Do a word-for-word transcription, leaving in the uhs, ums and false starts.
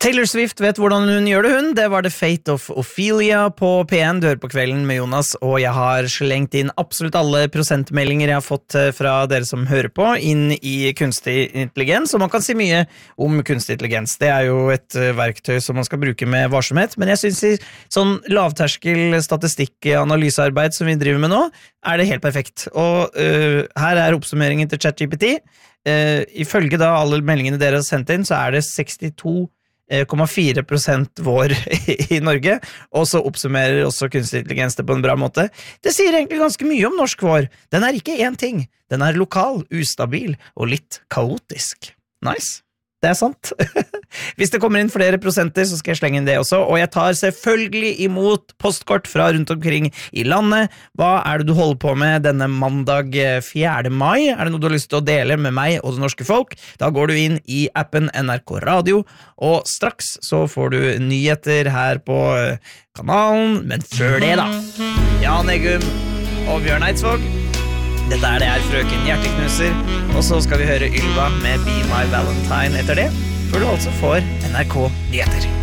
Taylor Swift vet hvordan hun gjør det hun. Det var The Fate of Ophelia på P en. Du hører på Kvelden med Jonas, og jeg har slengt inn absolutt alle prosentmeldinger jeg har fått fra dere som hører på, inn i kunstig intelligens. Og man kan si mye om kunstig intelligens. Det er jo et verktøy som man skal bruke med varsomhet, men jeg synes i sånn lavterskel statistikk-analysearbeid som vi driver med nå, er det helt perfekt. Og uh, her er oppsummeringen til ChatGPT. Uh, ifølge da alle meldingene dere har sendt inn, så er det sekstito komma fire prosent vår i Norge, og så oppsummerer også kunstig intelligens det på en bra måte. Det sier egentlig ganske mye om norsk vår. Den er ikke én ting. Den er lokal, ustabil og litt kaotisk. Nice. Det er sant. Hvis det kommer inn flere prosenter, så skal jeg slenge inn det også, og jeg tar selvfølgelig imot postkort fra rundt omkring i landet. Hva er det du holder på med denne mandag fjerde mai? Er det noe du har lyst til å dele med meg og det norske folk? Da går du inn i appen N R K Radio, og straks så får du nyheter her på kanalen, men før det da, Jan Egum og Bjørn Eidsvåg. Dette er det her Frøken Hjerteknuser, og så skal vi høre Ylva med Be My Valentine etter det, før du altså får N R K Nyheter.